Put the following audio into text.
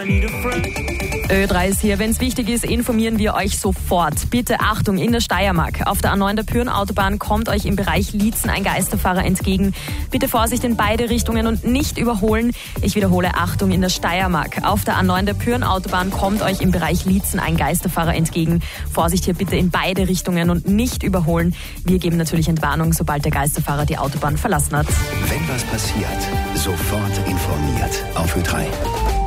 Ö3 ist hier. Wenn es wichtig ist, informieren wir euch sofort. Bitte Achtung, in der Steiermark. Auf der A9 der Pyhrn-Autobahn kommt euch im Bereich Liezen ein Geisterfahrer entgegen. Bitte Vorsicht in beide Richtungen und nicht überholen. Ich wiederhole, Achtung, in der Steiermark. Auf der A9 der Pyhrn-Autobahn kommt euch im Bereich Liezen ein Geisterfahrer entgegen. Vorsicht hier bitte in beide Richtungen und nicht überholen. Wir geben natürlich Entwarnung, sobald der Geisterfahrer die Autobahn verlassen hat. Wenn was passiert, sofort informiert auf Ö3.